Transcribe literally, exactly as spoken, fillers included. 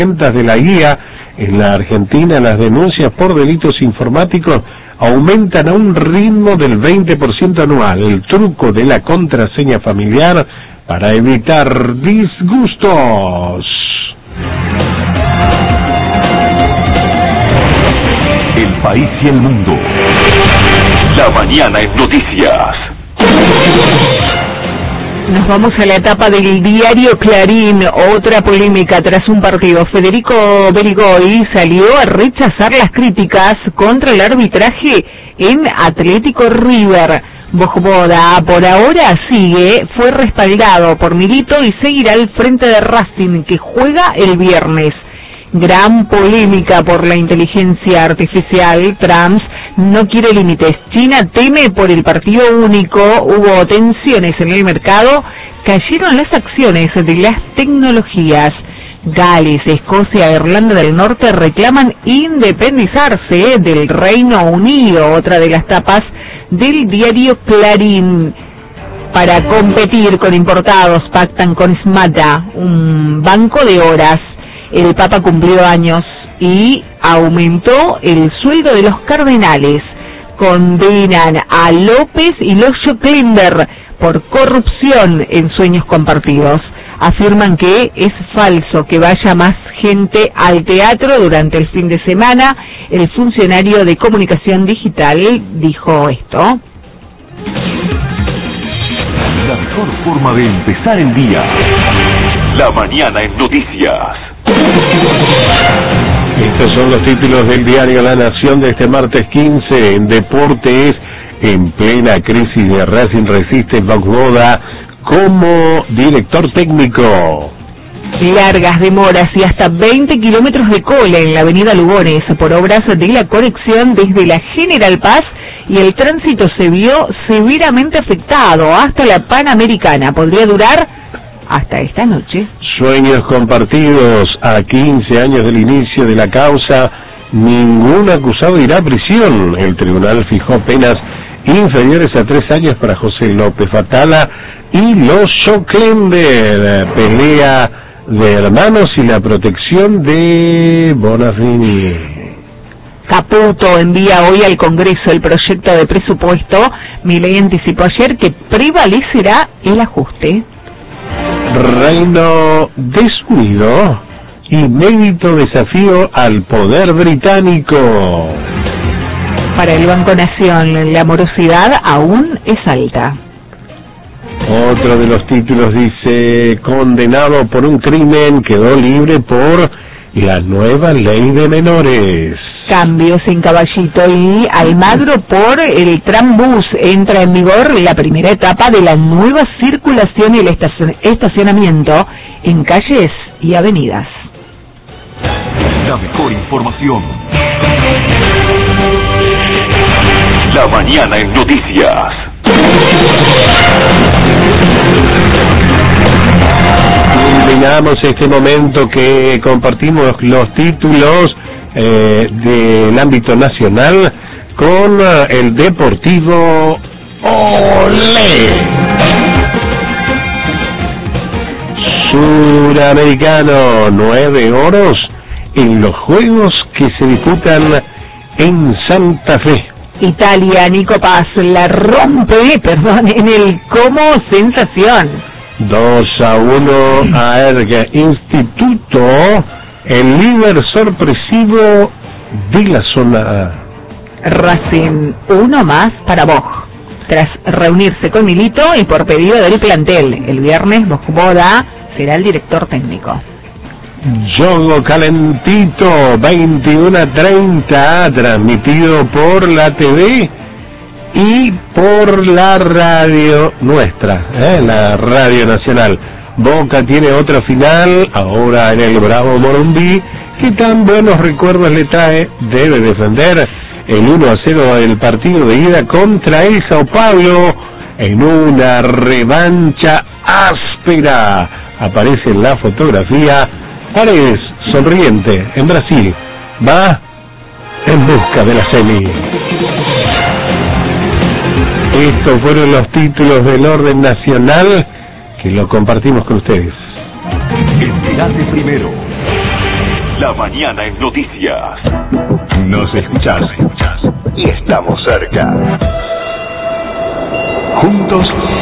de la guía. En la Argentina las denuncias por delitos informáticos aumentan a un ritmo del veinte por ciento anual. El truco de la contraseña familiar para evitar disgustos. El país y el mundo. La mañana en noticias. Nos vamos a la etapa del diario Clarín. Otra polémica tras un partido. Federico Berigoy salió a rechazar las críticas contra el arbitraje en Atlético River. Bojboda por ahora sigue, fue respaldado por Milito y seguirá al frente de Racing, que juega el viernes. Gran polémica por la inteligencia artificial. Trump no quiere límites. China teme por el partido único. Hubo tensiones en el mercado. Cayeron las acciones de las tecnologías. Gales, Escocia e Irlanda del Norte reclaman independizarse del Reino Unido. Otra de las tapas del diario Clarín. Para competir con importados, pactan con Smata, un banco de horas. El Papa cumplió años y aumentó el sueldo de los cardenales. Condenan a López y los Schoklember por corrupción en sueños compartidos. Afirman que es falso que vaya más gente al teatro durante el fin de semana. El funcionario de comunicación digital dijo esto. La mejor forma de empezar el día. La mañana en noticias. Estos son los títulos del diario La Nación de este martes quince. En deportes, en plena crisis de Racing resiste Bojboda como director técnico. Largas demoras y hasta veinte kilómetros de cola en la avenida Lugones por obras de la conexión desde la General Paz, y el tránsito se vio severamente afectado hasta la Panamericana. Podría durar hasta esta noche. Sueños compartidos. A quince años del inicio de la causa, ningún acusado irá a prisión. El tribunal fijó penas inferiores a tres años para José López Fatala y los Schoklember. Pelea de hermanos y la protección de Bonafini. Caputo envía hoy al Congreso el proyecto de presupuesto. Milei anticipó ayer que prevalecerá el ajuste. Reino desunido, inédito desafío al poder británico. Para el Banco Nación, la morosidad aún es alta. Otro de los títulos dice: condenado por un crimen, quedó libre por la nueva ley de menores. Cambios en Caballito y Almagro por el Trambús. Entra en vigor la primera etapa de la nueva circulación y el estacionamiento en calles y avenidas. La mejor información. La mañana en noticias. Terminamos este momento que compartimos los títulos eh, del ámbito nacional con uh, el Deportivo Olé. Suramericano, nueve oros en los juegos que se disputan en Santa Fe. Italia, Nico Paz la rompe, perdón, en el como sensación. dos a uno a Erga Instituto, el líder sorpresivo de la zona A. Racing, uno más para Boj. Tras reunirse con Milito y por pedido del plantel, el viernes Bojboda será el director técnico. Juego calentito, veintiuno a treinta, transmitido por la T V y por la radio nuestra, ¿eh? La radio nacional. Boca tiene otra final, ahora en el Bravo Morumbi, que tan buenos recuerdos le trae. Debe defender el uno a cero del partido de ida contra el Sao Paulo en una revancha áspera. Aparece en la fotografía Paredes, sonriente, en Brasil. Va en busca de la semi. Estos fueron los títulos del orden nacional que lo compartimos con ustedes. Entérate primero. La mañana en noticias. Nos escuchás y estamos cerca. Juntos